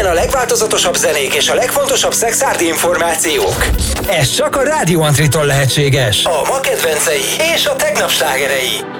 a legváltozatosabb zenék és a legfontosabb szexárdi információk. Ez csak a Rádió Antritól lehetséges. A ma kedvencei és a tegnap slágerei.